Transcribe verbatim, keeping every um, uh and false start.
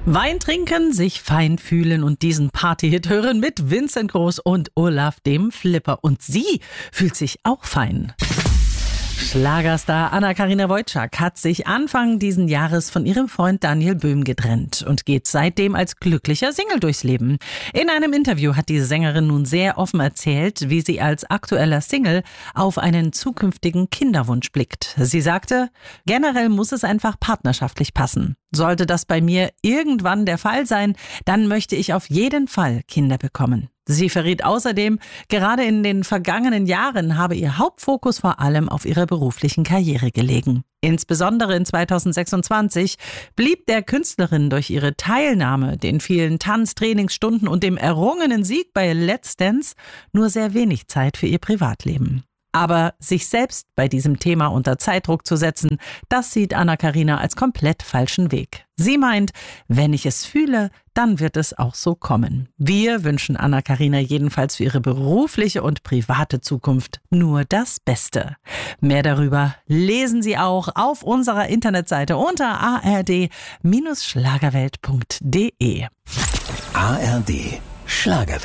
Wein trinken, sich fein fühlen und diesen Partyhit hören mit Vincent Groß und Olaf dem Flipper. Und sie fühlt sich auch fein. Schlagerstar Anna-Karina Wojcik hat sich Anfang diesen Jahres von ihrem Freund Daniel Böhm getrennt und geht seitdem als glücklicher Single durchs Leben. In einem Interview hat die Sängerin nun sehr offen erzählt, wie sie als aktueller Single auf einen zukünftigen Kinderwunsch blickt. Sie sagte, generell muss es einfach partnerschaftlich passen. Sollte das bei mir irgendwann der Fall sein, dann möchte ich auf jeden Fall Kinder bekommen. Sie verriet außerdem, gerade in den vergangenen Jahren habe ihr Hauptfokus vor allem auf ihrer beruflichen Karriere gelegen. Insbesondere in zweitausendsechsundzwanzig blieb der Künstlerin durch ihre Teilnahme, den vielen Tanztrainingsstunden und dem errungenen Sieg bei Let's Dance nur sehr wenig Zeit für ihr Privatleben. Aber sich selbst bei diesem Thema unter Zeitdruck zu setzen, das sieht Anna-Karina als komplett falschen Weg. Sie meint, wenn ich es fühle, dann wird es auch so kommen. Wir wünschen Anna-Karina jedenfalls für ihre berufliche und private Zukunft nur das Beste. Mehr darüber lesen Sie auch auf unserer Internetseite unter a r d Bindestrich schlagerwelt punkt d e. A R D Schlagerwelt.